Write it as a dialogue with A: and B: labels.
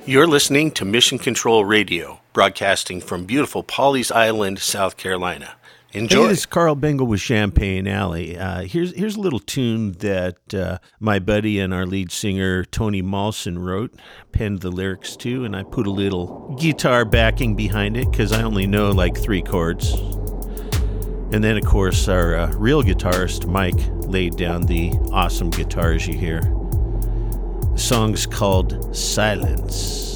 A: You're listening to Mission Control Radio, broadcasting from beautiful Pawleys Island, South Carolina. Enjoy.
B: Hey, this is Carl Bengal with Champagne Alley. Here's a little tune that my buddy and our lead singer, Tony Malson, wrote, penned the lyrics to, and I put a little guitar backing behind it because I only know like 3 chords. And then, of course, our real guitarist, Mike, laid down the awesome guitars you hear. The song's called Silence.